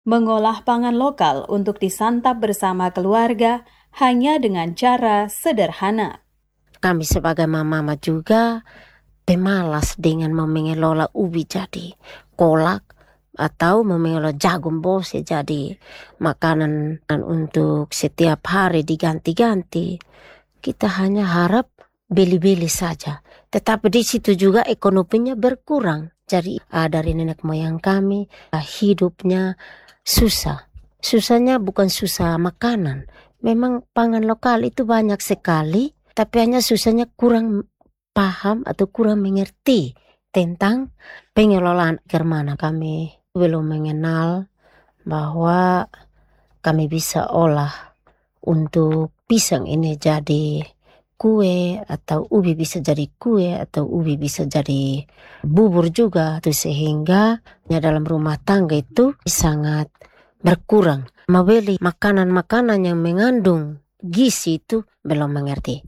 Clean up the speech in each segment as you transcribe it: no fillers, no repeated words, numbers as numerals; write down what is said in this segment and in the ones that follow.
Mengolah pangan lokal untuk disantap bersama keluarga hanya dengan cara sederhana. Kami sebagai mama juga pemalas dengan mengelola ubi jadi kolak atau mengelola jagung bose jadi makanan untuk setiap hari diganti-ganti. Kita hanya harap beli-beli saja. Tetapi di situ juga ekonominya berkurang. Jadi dari nenek moyang kami hidupnya susah. Susahnya bukan susah makanan. Memang pangan lokal itu banyak sekali, tapi hanya susahnya kurang paham atau kurang mengerti tentang pengelolaan kermana. Kami belum mengenal bahwa kami bisa olah untuk pisang ini jadi kue, atau ubi bisa jadi kue, atau ubi bisa jadi bubur juga. Sehingga dalam rumah tangga itu sangat berkurang. Membeli makanan-makanan yang mengandung gizi itu belum mengerti.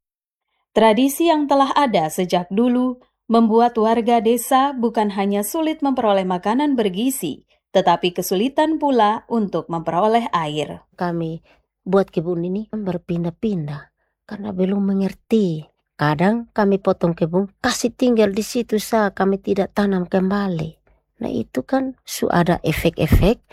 Tradisi yang telah ada sejak dulu membuat warga desa bukan hanya sulit memperoleh makanan bergizi, tetapi kesulitan pula untuk memperoleh air. Kami buat kebun ini berpindah-pindah karena belum mengerti. Kadang kami potong kebun, kasih tinggal di situ saja, kami tidak tanam kembali. Nah itu kan ada efek-efek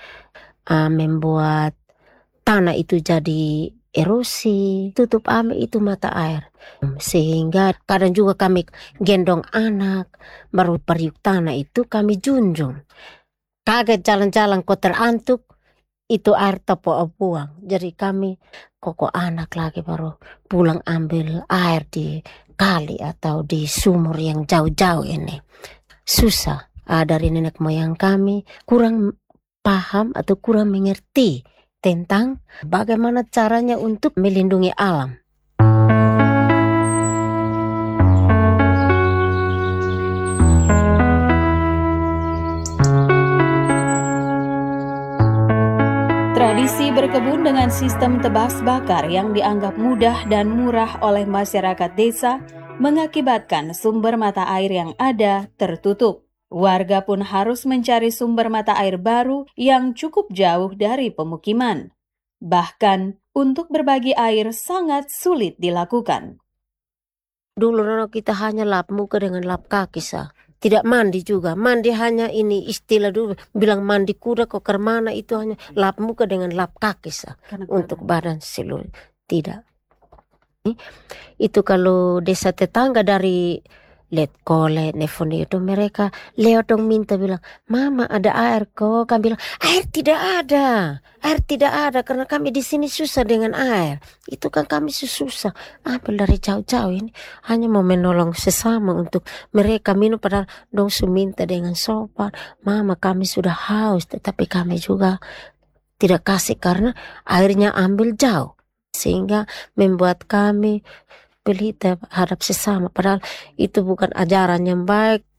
membuat tanah itu jadi erosi, tutup itu mata air. Sehingga kadang juga kami gendong anak, baru periuk tanah itu kami junjung. Kaget jalan-jalan kok terantuk, itu air topo buang. Jadi kami koko anak lagi baru pulang ambil air di kali atau di sumur yang jauh-jauh ini. Susah dari nenek moyang kami kurang paham atau kurang mengerti tentang bagaimana caranya untuk melindungi alam. Tradisi berkebun dengan sistem tebas bakar yang dianggap mudah dan murah oleh masyarakat desa mengakibatkan sumber mata air yang ada tertutup. Warga pun harus mencari sumber mata air baru yang cukup jauh dari pemukiman. Bahkan untuk berbagi air sangat sulit dilakukan. Dulu kita hanya lap muka dengan lap kaki sah. Tidak mandi juga. Mandi hanya ini istilah dulu. Bilang mandi kuda kok kermana itu hanya lap muka dengan lap kaki sah. Untuk badan seluruh. Tidak. Itu kalau desa tetangga dari Letkole, Nefone itu mereka lewat dong minta bilang, Mama ada air kok. Kami bilang, air tidak ada. Air tidak ada karena kami di sini susah dengan air. Itu kan kami susah. Ambil dari jauh-jauh ini. Hanya mau menolong sesama untuk mereka minum padahal dong minta dengan sopan. Mama kami sudah haus tetapi kami juga tidak kasih karena airnya ambil jauh. Sehingga membuat kami pelita terhadap sesama. Padahal itu bukan ajaran yang baik.